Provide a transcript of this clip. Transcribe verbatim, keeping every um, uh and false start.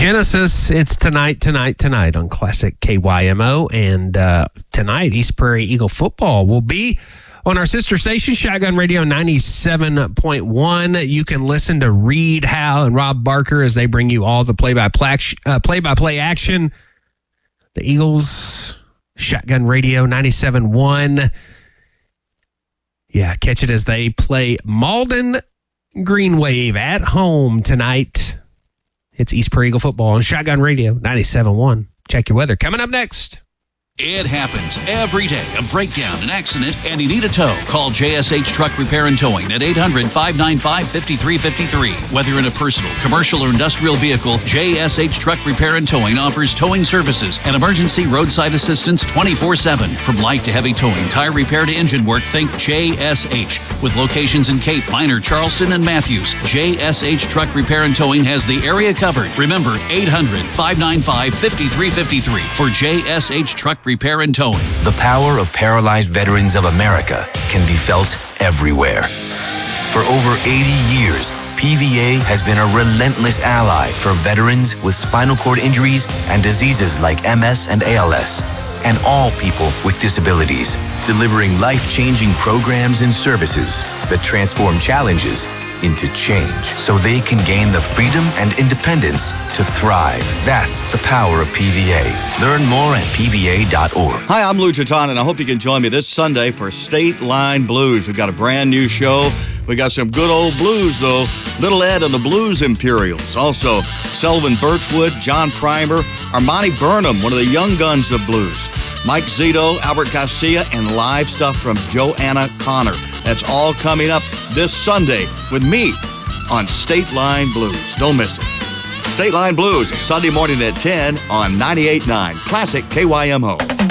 Genesis, it's tonight, tonight, tonight on Classic K Y M O. And uh, tonight, East Prairie Eagle football will be on our sister station, Shotgun Radio ninety-seven point one. You can listen to Reed Howe and Rob Barker as they bring you all the play-by-play, uh, play-by-play action. The Eagles, Shotgun Radio ninety-seven point one. Yeah, catch it as they play Malden Green Wave at home tonight. It's East Prairie Eagle football on Shotgun Radio ninety-seven point one. Check your weather. Coming up next. It happens every day. A breakdown, an accident, and you need a tow. Call J S H Truck Repair and Towing at eight hundred, five nine five, five three five three. Whether in a personal, commercial, or industrial vehicle, J S H Truck Repair and Towing offers towing services and emergency roadside assistance twenty-four seven. From light to heavy towing, tire repair to engine work, think J S H. With locations in Cape, Minor, Charleston, and Matthews, J S H Truck Repair and Towing has the area covered. Remember, eight hundred, five nine five, five three five three for J S H Truck Repair and Towing. The power of paralyzed veterans of America can be felt everywhere. For over eighty years, P V A has been a relentless ally for veterans with spinal cord injuries and diseases like M S and A L S, and all people with disabilities, delivering life-changing programs and services that transform challenges into change so they can gain the freedom and independence to thrive. That's the power of P V A. Learn more at P V A dot org. Hi, I'm Lou Chatan, and I hope you can join me this Sunday for State Line Blues. We've got a brand new show. We got some good old blues, though. Little Ed and the Blues Imperials. Also, Selvin Birchwood, John Primer, Armani Burnham, one of the young guns of blues. Mike Zito, Albert Castilla, and live stuff from Joanna Connor. That's all coming up this Sunday with me on State Line Blues. Don't miss it. State Line Blues, Sunday morning at ten on ninety-eight point nine Classic K Y M O.